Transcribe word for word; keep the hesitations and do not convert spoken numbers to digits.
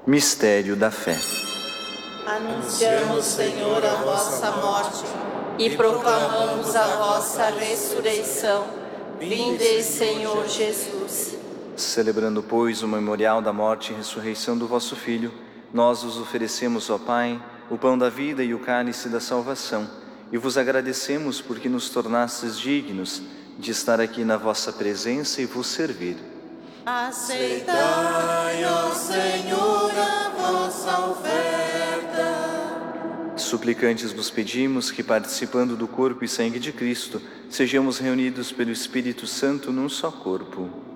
Mistério da fé. Anunciamos, Senhor, a vossa morte e proclamamos a vossa ressurreição. Vinde, Senhor Jesus. Celebrando, pois, o memorial da morte e ressurreição do vosso Filho, nós vos oferecemos, ó Pai, o pão da vida e o cálice da salvação, e vos agradecemos porque nos tornastes dignos de estar aqui na vossa presença e vos servir. Aceitai, ó Senhor, a vossa oferta. Suplicantes vos pedimos que, participando do corpo e sangue de Cristo, sejamos reunidos pelo Espírito Santo num só corpo.